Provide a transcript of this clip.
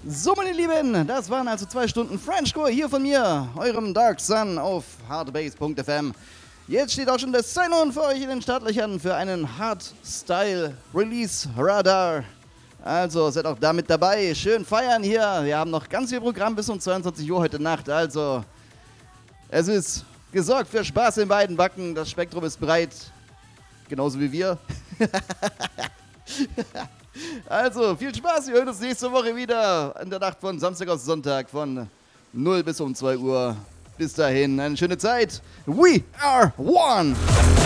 So, meine Lieben, das waren also 2 Stunden Frenchcore hier von mir, eurem Dark Sun auf hardbase.fm. Jetzt steht auch schon das Sign-On für euch in den Startlöchern für einen Hardstyle Release Radar. Also seid auch damit dabei. Schön feiern hier. Wir haben noch ganz viel Programm bis um 22 Uhr heute Nacht. Also es ist gesorgt für Spaß in beiden Backen. Das Spektrum ist breit. Genauso wie wir. Also viel Spaß. Wir hören uns nächste Woche wieder in der Nacht von Samstag auf Sonntag von 0 bis um 2 Uhr. Bis dahin eine schöne Zeit. We are one.